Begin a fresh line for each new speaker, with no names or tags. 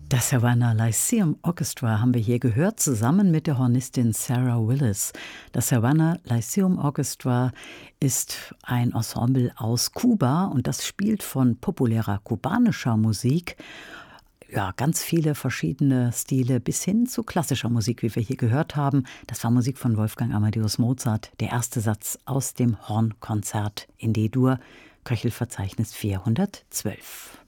Das Havana Lyceum Orchestra haben wir hier gehört, zusammen mit der Hornistin Sarah Willis. Das Havana Lyceum Orchestra ist ein Ensemble aus Kuba und das spielt von populärer kubanischer Musik, ja, ganz viele verschiedene Stile bis hin zu klassischer Musik, wie wir hier gehört haben. Das war Musik von Wolfgang Amadeus Mozart, der erste Satz aus dem Hornkonzert in D-Dur, Köchelverzeichnis 412.